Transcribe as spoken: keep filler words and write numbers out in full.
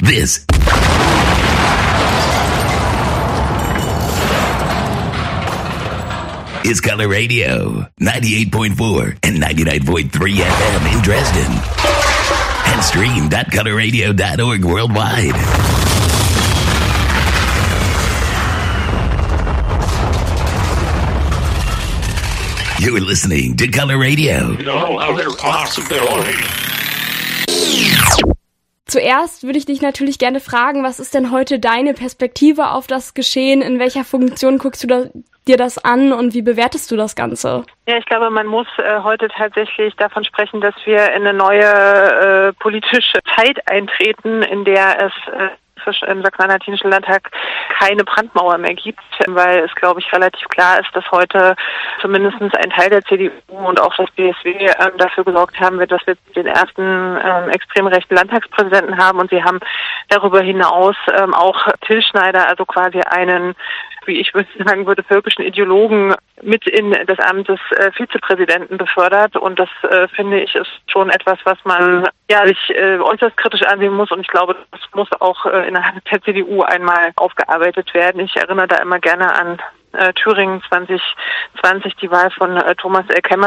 This is Color Radio, ninety-eight point four and ninety-nine point three F M in Dresden. And stream dot color radio dot org worldwide. You're listening to Color Radio. No other possibility. Zuerst würde ich dich natürlich gerne fragen, was ist denn heute deine Perspektive auf das Geschehen? In welcher Funktion guckst du da, dir das an und wie bewertest du das Ganze? Ja, ich glaube, man muss äh, heute tatsächlich davon sprechen, dass wir in eine neue äh, politische Zeit eintreten, in der es äh, im Sachsen-Anhaltinischen Landtag keine Brandmauer mehr gibt, weil es, glaube ich, relativ klar ist, dass heute zumindest ein Teil der C D U und auch das B S W ähm, dafür gesorgt haben wird, dass wir den ersten ähm, extrem rechten Landtagspräsidenten haben, und sie haben darüber hinaus ähm, auch Till Schneider, also quasi einen, wie ich würde sagen würde, völkischen Ideologen mit in das Amt des äh, Vizepräsidenten befördert, und das äh, finde ich ist schon etwas, was man ja sich äh, äußerst kritisch ansehen muss, und ich glaube, das muss auch äh, innerhalb der C D U einmal aufgearbeitet werden. Ich erinnere da immer gerne an äh, Thüringen zwanzig zwanzig, die Wahl von äh, Thomas L. Kemmer,